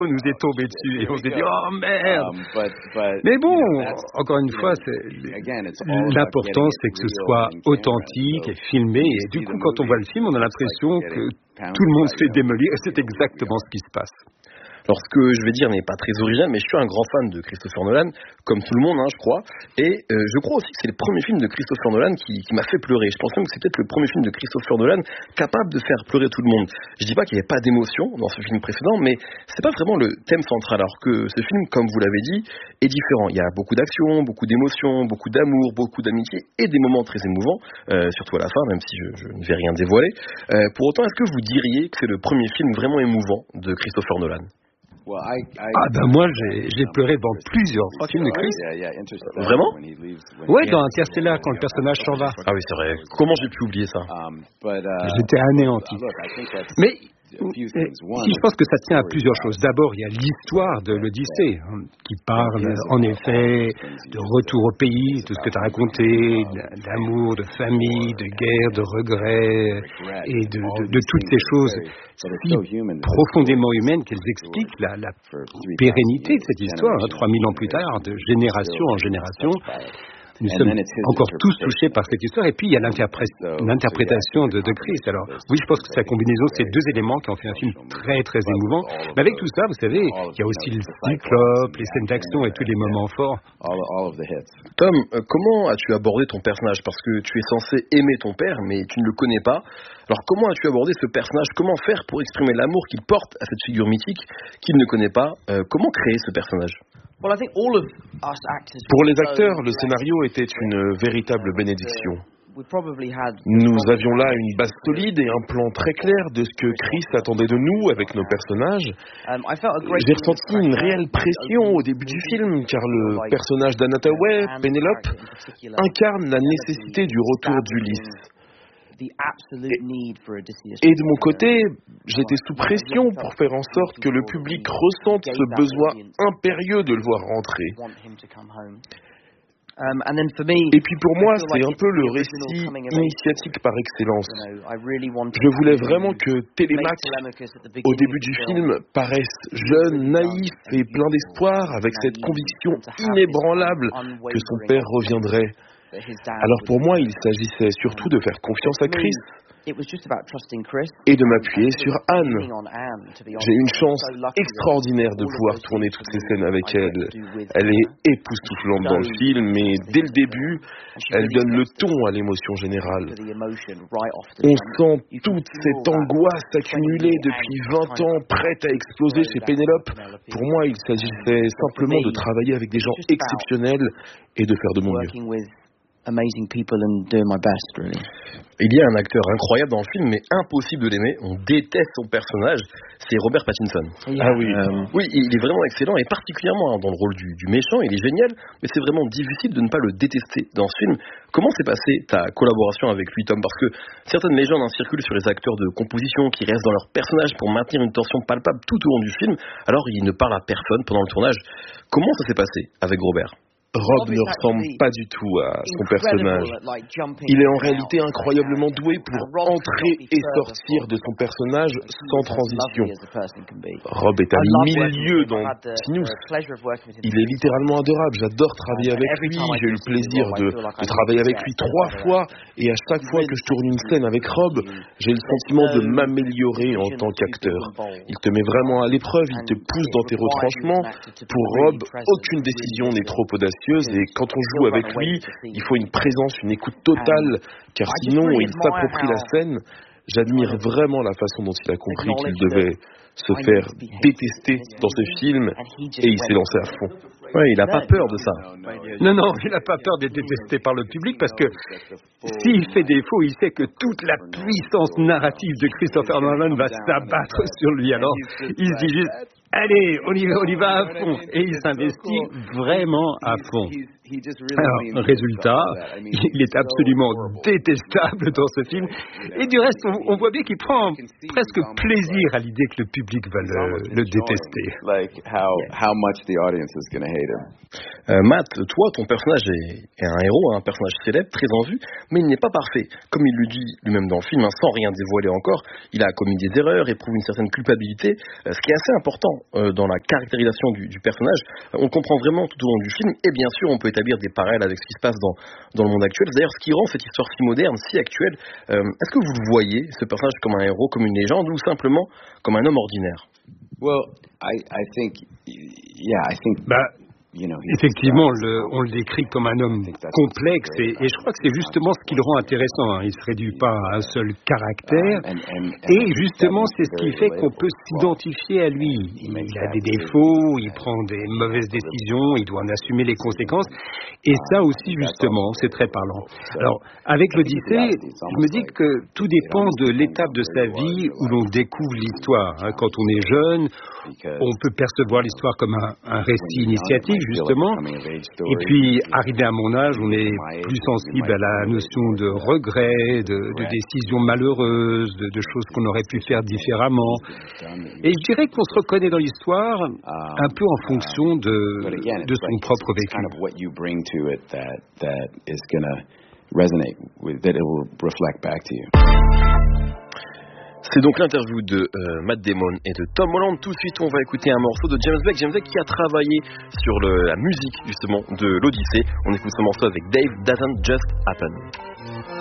nous est tombé dessus et on s'est dit oh merde. Mais bon, encore une fois, l'important c'est que ce soit authentique et filmé et du coup quand on voit le film on a l'impression que tout le monde se fait démolir et c'est exactement ce qui se passe. Alors ce que je vais dire n'est pas très original, mais je suis un grand fan de Christopher Nolan, comme tout le monde, je crois. Et je crois aussi que c'est le premier film de Christopher Nolan qui m'a fait pleurer. Je pense même que c'est peut-être le premier film de Christopher Nolan capable de faire pleurer tout le monde. Je dis pas qu'il n'y avait pas d'émotion dans ce film précédent, mais c'est pas vraiment le thème central. Alors que ce film, comme vous l'avez dit, est différent. Il y a beaucoup d'action, beaucoup d'émotions, beaucoup d'amour, beaucoup d'amitié et des moments très émouvants, surtout à la fin, même si je ne vais rien dévoiler. Pour autant, est-ce que vous diriez que c'est le premier film vraiment émouvant de Christopher Nolan? Moi j'ai pleuré dans plusieurs films de Chris. Vraiment? Ouais, dans Interstellar quand le personnage s'en va. Ah oui, c'est vrai. Comment j'ai pu oublier ça? J'étais anéanti. Mais je pense que ça tient à plusieurs choses. D'abord, il y a l'histoire de l'Odyssée qui parle en effet de retour au pays, tout ce que tu as raconté, d'amour, de famille, de guerre, de regrets et de toutes ces choses si profondément humaines qu'elles expliquent la pérennité de cette histoire, 3000 ans plus tard, de génération en génération. Nous sommes encore tous touchés par cette histoire. Et puis, il y a l'interprétation de Chris. Alors, oui, je pense que c'est la combinaison de ces deux éléments qui ont fait un film très, très émouvant. Mais avec tout ça, vous savez, il y a aussi le cyclope, les scènes d'action et tous les moments forts. Tom, comment as-tu abordé ton personnage? Parce que tu es censé aimer ton père, mais tu ne le connais pas. Alors, comment as-tu abordé ce personnage? Comment faire pour exprimer l'amour qu'il porte à cette figure mythique qu'il ne connaît pas? Comment créer ce personnage? Pour les acteurs, le scénario était une véritable bénédiction. Nous avions là une base solide et un plan très clair de ce que Chris attendait de nous avec nos personnages. J'ai ressenti une réelle pression au début du film, car le personnage d'Anne Hathaway, Pénélope, incarne la nécessité du retour d'Ulysse. Et de mon côté, j'étais sous pression pour faire en sorte que le public ressente ce besoin impérieux de le voir rentrer. Et puis pour moi, c'est un peu le récit initiatique par excellence. Je voulais vraiment que Télémaque, au début du film, paraisse jeune, naïf et plein d'espoir, avec cette conviction inébranlable que son père reviendrait. Alors pour moi, il s'agissait surtout de faire confiance à Chris et de m'appuyer sur Anne. J'ai une chance extraordinaire de pouvoir tourner toutes ces scènes avec elle. Elle est époustouflante dans le film, mais dès le début, elle donne le ton à l'émotion générale. On sent toute cette angoisse accumulée depuis 20 ans, prête à exploser chez Pénélope. Pour moi, il s'agissait simplement de travailler avec des gens exceptionnels et de faire de mon mieux. Il y a un acteur incroyable dans le film, mais impossible de l'aimer. On déteste son personnage. C'est Robert Pattinson. Oui, il est vraiment excellent et particulièrement dans le rôle du méchant. Il est génial, mais c'est vraiment difficile de ne pas le détester dans ce film. Comment s'est passée ta collaboration avec lui, Tom? Parce que certaines légendes circulent sur les acteurs de composition qui restent dans leur personnage pour maintenir une tension palpable tout au long du film. Alors, il ne parle à personne pendant le tournage. Comment ça s'est passé avec Robert? Rob ne ressemble pas du tout à son personnage. Il est en réalité incroyablement doué pour entrer et sortir de son personnage sans transition. Rob est à milieu dans Sinus. Il est littéralement adorable. J'adore travailler avec lui. J'ai eu le plaisir de travailler avec lui 3 fois et à chaque fois que je tourne une scène avec Rob, j'ai le sentiment de m'améliorer en tant qu'acteur. Il te met vraiment à l'épreuve, il te pousse dans tes retranchements. Pour Rob, aucune décision n'est trop audacieuse. Et quand on joue avec lui, il faut une présence, une écoute totale, car sinon il s'approprie la scène. J'admire vraiment la façon dont il a compris qu'il devait se faire détester dans ce film et il s'est lancé à fond. Ouais, il n'a pas peur de ça. Non, il n'a pas peur d'être détesté par le public parce que s'il fait défaut, il sait que toute la puissance narrative de Christopher Nolan va s'abattre sur lui. Alors, il se dit juste, allez, on y va à fond. Et il s'investit vraiment à fond. Alors, résultat, il est absolument détestable dans ce film. Et du reste, on voit bien qu'il prend presque plaisir à l'idée que le public va le détester. Matt, toi, ton personnage est un héros, un personnage célèbre, très en vue, mais il n'est pas parfait. Comme il le dit lui-même dans le film, sans rien dévoiler encore, il a commis des erreurs, éprouve une certaine culpabilité, ce qui est assez important dans la caractérisation du personnage. On comprend vraiment tout au long du film, et bien sûr, on peut établir des parallèles avec ce qui se passe dans le monde actuel. D'ailleurs, ce qui rend cette histoire si moderne, si actuelle, est-ce que vous le voyez, ce personnage, comme un héros, comme une légende, ou simplement comme un homme ordinaire? Effectivement, on le décrit comme un homme complexe et je crois que c'est justement ce qui le rend intéressant. Il ne se réduit pas à un seul caractère et justement c'est ce qui fait qu'on peut s'identifier à lui. Il a des défauts, il prend des mauvaises décisions, il doit en assumer les conséquences et ça aussi justement c'est très parlant. Alors avec l'Odyssée, je me dis que tout dépend de l'étape de sa vie où l'on découvre l'histoire. Quand on est jeune, on peut percevoir l'histoire comme un récit initiatique justement, et puis arrivé à mon âge, on est plus sensible à la notion de regret, de décisions malheureuses, de choses qu'on aurait pu faire différemment. Et je dirais qu'on se reconnaît dans l'histoire un peu en fonction de son propre vécu. C'est donc l'interview de Matt Damon et de Tom Holland. Tout de suite, on va écouter un morceau de James Blake. James Blake qui a travaillé sur la musique, justement, de l'Odyssée. On écoute ce morceau avec Dave Doesn't Just Happen.